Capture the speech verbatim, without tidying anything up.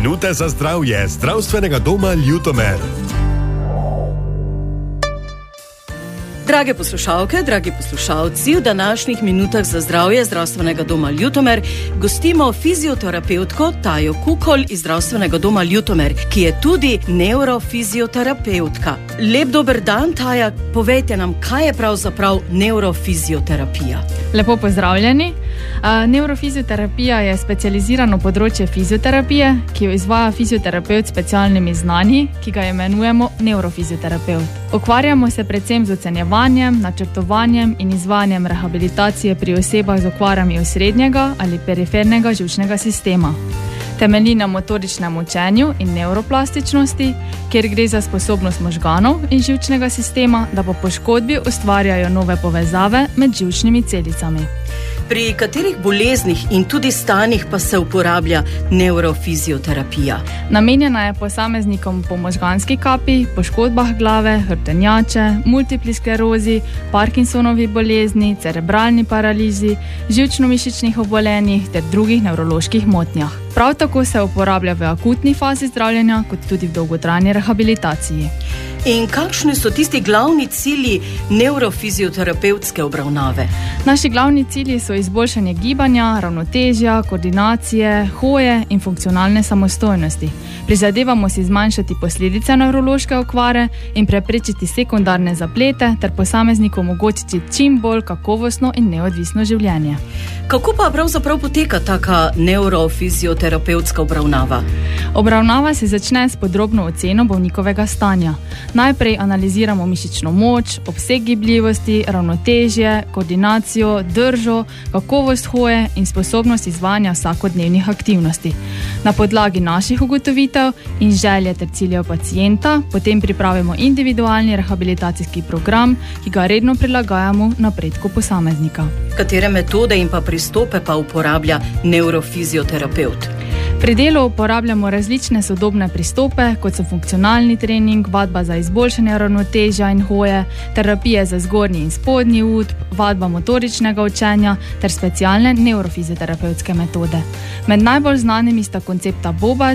Minute za zdravje zdravstvenega doma Ljutomer. Drage poslušalke, dragi poslušalci, v današnjih minutah za zdravje zdravstvenega doma Ljutomer gostimo fizioterapevtko Tajo Kukol iz zdravstvenega doma Ljutomer, ki je tudi neurofizioterapevtka. Lep dober dan, Taja, povejte nam, kaj je pravzaprav neurofizioterapija? Lepo pozdravljeni. Uh, neurofizioterapija je specializirano področje fizioterapije, ki jo izvaja fizioterapevt s specialnimi znanji, ki ga imenujemo neurofizioterapevt. Ukvarjamo se predvsem z ocenjevanjem, načrtovanjem in izvajanjem rehabilitacije pri osebah z okvarami osrednjega ali perifernega živčnega sistema. Temelji na motoričnem učenju in nevroplastičnosti, kjer gre za sposobnost možganov in živčnega sistema, da po poškodbi ustvarjajo nove povezave med živčnimi celicami. Pri katerih boleznih in tudi stanjih pa se uporablja neurofizioterapija? Namenjena je posameznikom po možganski kapi, poškodbah glave, hrbtenjače, multipli sklerozi, Parkinsonovi bolezni, cerebralni paralizi, živčno-mišičnih obolenjih ter drugih nevroloških motnjah. Prav tako se uporablja v akutni fazi zdravljenja, kot tudi v dolgotrajni rehabilitaciji. In kakšni so tisti glavni cilji neurofizioterapevtske obravnave? Naši glavni cilji so izboljšanje gibanja, ravnotežja, koordinacije, hoje in funkcionalne samostojnosti. Prizadevamo si zmanjšati posledice nevrološke okvare in preprečiti sekundarne zaplete ter posamezniku omogočiti čim bolj kakovostno in neodvisno življenje. Kako pa pravzaprav poteka taka neurofizioterapevtska obravnava? Obravnava se začne s podrobno oceno bolnikovega stanja. Najprej analiziramo mišično moč, obseg gibljivosti, ravnotežje, koordinacijo, držo, kakovost hoje in sposobnost izvajanja vsakodnevnih aktivnosti. Na podlagi naših ugotovitev in želje ter ciljev pacienta potem pripravimo individualni rehabilitacijski program, ki ga redno prilagajamo napredku posameznika. Katere metode in pa pristope pa uporablja neurofizioterapevt? Pri delu uporabljamo različne sodobne pristope, kot so funkcionalni trening, vadba za izboljšanje ravnotežja in hoje, terapije za zgornji in spodnji ud, vadba motoričnega učenja ter specialne neurofizioterapevtske metode. Med najbolj znanimi sta koncepta Bobač